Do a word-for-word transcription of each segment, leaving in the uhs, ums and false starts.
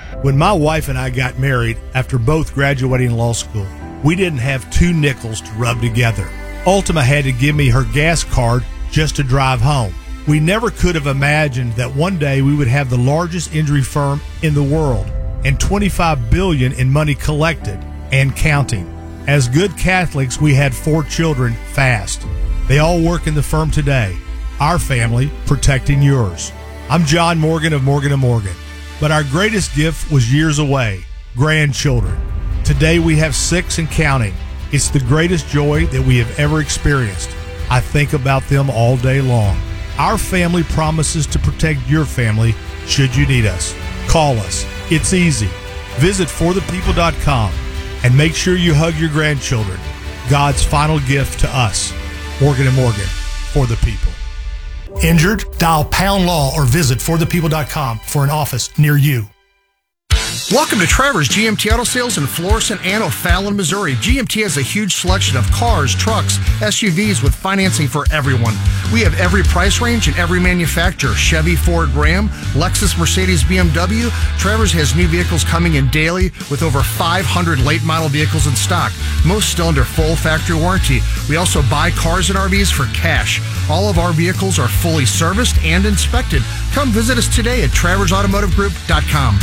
When my wife and I got married after both graduating law school, we didn't have two nickels to rub together. Ultima had to give me her gas card just to drive home. We never could have imagined that one day we would have the largest injury firm in the world and twenty-five billion dollars in money collected and counting. As good Catholics, we had four children fast. They all work in the firm today. Our family protecting yours. I'm John Morgan of Morgan and Morgan, but our greatest gift was years away, grandchildren. Today we have six and counting. It's the greatest joy that we have ever experienced. I think about them all day long. Our family promises to protect your family should you need us. Call us. It's easy. Visit for the people dot com and make sure you hug your grandchildren. God's final gift to us. Morgan and Morgan, for the people. Injured? Dial Pound Law or visit for the people dot com for an office near you. Welcome to Trevor's G M T Auto Sales in Florissant and O'Fallon, Missouri. G M T has a huge selection of cars, trucks, S U Vs with financing for everyone. We have every price range and every manufacturer. Chevy, Ford, Ram, Lexus, Mercedes, B M W. Trevor's has new vehicles coming in daily with over five hundred late model vehicles in stock, most still under full factory warranty. We also buy cars and R Vs for cash. All of our vehicles are fully serviced and inspected. Come visit us today at Travers Automotive Group dot com.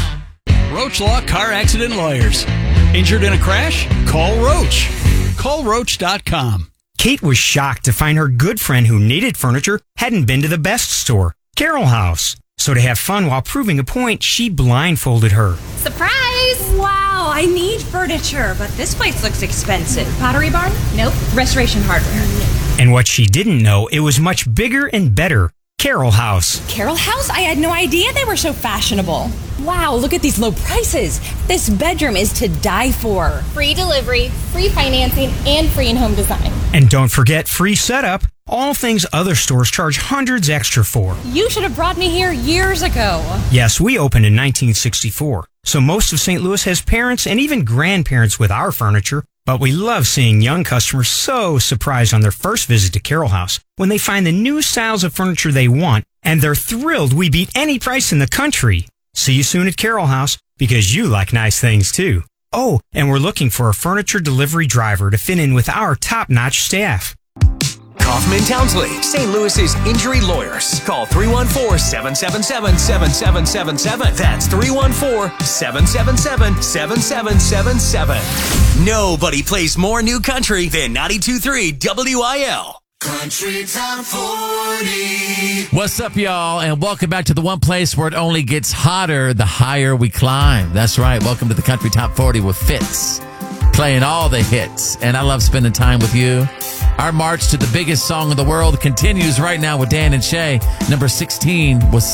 Roach Law Car Accident Lawyers. Injured in a crash? Call Roach. Call Roach dot com. Kate was shocked to find her good friend who needed furniture hadn't been to the best store, Carroll House. So to have fun while proving a point, she blindfolded her. Surprise! Wow, I need furniture, but this place looks expensive. Pottery Barn? Nope. Restoration Hardware. And what she didn't know, it was much bigger and better. Carroll House. Carroll House? I had no idea they were so fashionable. Wow, look at these low prices. This bedroom is to die for. Free delivery, free financing, and free in-home design. And don't forget free setup. All things other stores charge hundreds extra for. You should have brought me here years ago. Yes, we opened in nineteen sixty-four. So most of Saint Louis has parents and even grandparents with our furniture. But we love seeing young customers so surprised on their first visit to Carroll House when they find the new styles of furniture they want, and they're thrilled we beat any price in the country. See you soon at Carroll House, because you like nice things too. Oh, and we're looking for a furniture delivery driver to fit in with our top-notch staff. Kaufman Townsley, Saint Louis's injury lawyers. Call three one four, seven seven seven, seven seven seven seven. That's three one four, seven seven seven, seven seven seven seven. Nobody plays more new country than ninety-two point three W I L. Country Top forty. What's up, y'all, and welcome back to the one place where it only gets hotter the higher we climb. That's right. Welcome to the Country Top forty with Fitz, playing all the hits, and I love spending time with you. Our march to the biggest song in the world continues right now with Dan and Shay. Number sixteen was